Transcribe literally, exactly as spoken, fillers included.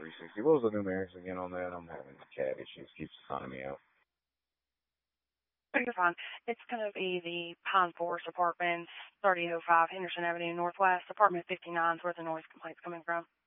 three sixty. What was the numerics again on that? I'm having cat issues. Keeps signing me out. You're fine. It's going to be the Pine Forest Apartments, thirty oh five Henderson Avenue Northwest, apartment fifty-nine is where the noise complaint's coming from.